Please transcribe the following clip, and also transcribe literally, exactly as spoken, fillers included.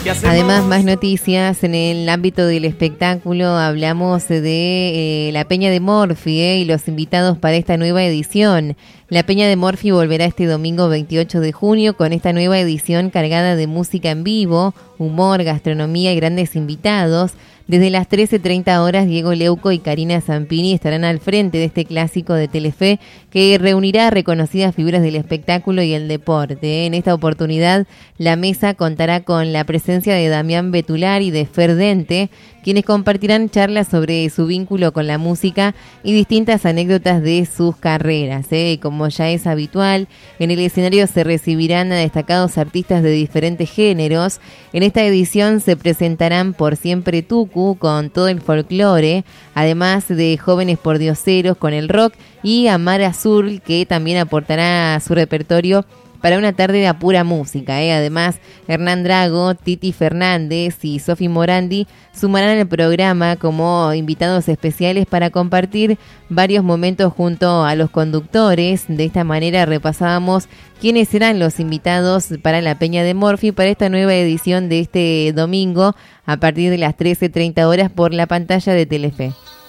Además, más noticias en el ámbito del espectáculo. Hablamos de eh, la Peña de Morphy eh, y los invitados para esta nueva edición. La Peña de Morphy volverá este domingo veintiocho de junio con esta nueva edición cargada de música en vivo, humor, gastronomía y grandes invitados. Desde las trece treinta horas, Diego Leuco y Karina Zampini estarán al frente de este clásico de Telefe que reunirá a reconocidas figuras del espectáculo y el deporte. En esta oportunidad, la mesa contará con la presencia de Damián Betular y de Fer Dente, quienes compartirán charlas sobre su vínculo con la música y distintas anécdotas de sus carreras. ¿eh? Como ya es habitual, en el escenario se recibirán a destacados artistas de diferentes géneros. En esta edición se presentarán Por Siempre Tucu con todo el folclore, además de Jóvenes Pordioseros con el rock y Amar Azul, que también aportará su repertorio para una tarde de pura música. ¿eh? Además, Hernán Drago, Titi Fernández y Sofi Morandi sumarán al programa como invitados especiales para compartir varios momentos junto a los conductores. De esta manera repasábamos quiénes serán los invitados para la Peña de Morphy para esta nueva edición de este domingo a partir de las trece treinta horas por la pantalla de Telefe.